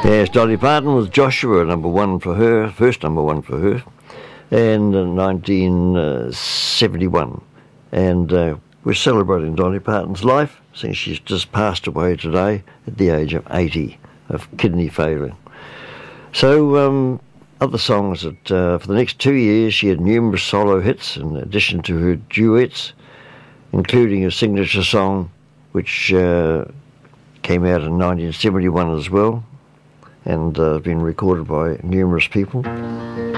Yes, Dolly Parton was Joshua, number one for her, first number one for her, and in 1971. And we're celebrating Dolly Parton's life, since she's just passed away today at the age of 80 of kidney failure. So other songs that for the next 2 years she had numerous solo hits in addition to her duets, including a signature song which came out in 1971 as well, and been recorded by numerous people.